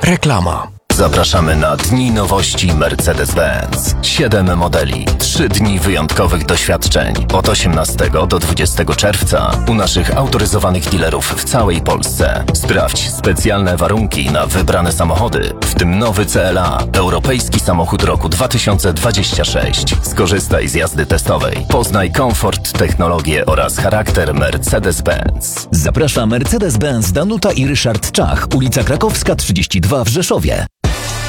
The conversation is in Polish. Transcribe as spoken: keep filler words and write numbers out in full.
Reklama. Zapraszamy na Dni Nowości Mercedes-Benz. Siedem modeli, trzy dni wyjątkowych doświadczeń. Od osiemnastego do dwudziestego czerwca u naszych autoryzowanych dealerów w całej Polsce. Sprawdź specjalne warunki na wybrane samochody, w tym nowy C L A, europejski samochód roku dwa tysiące dwudziesty szósty. Skorzystaj z jazdy testowej. Poznaj komfort, technologię oraz charakter Mercedes-Benz. Zaprasza Mercedes-Benz Danuta i Ryszard Czach, ulica Krakowska trzydzieści dwa w Rzeszowie.